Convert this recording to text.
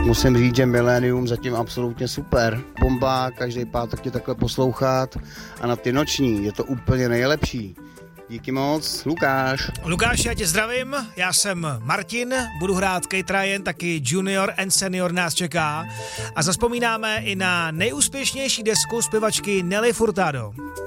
Musím říct, že Millennium zatím absolutně super. Bomba, každý pátek tě takhle poslouchat a na ty noční je to úplně nejlepší. Díky moc, Lukáš. Lukáš, já tě zdravím, já jsem Martin, budu hrát Kate Ryan, taky Junior and Senior nás čeká a zazpomínáme i na nejúspěšnější desku zpěvačky Nelly Furtado.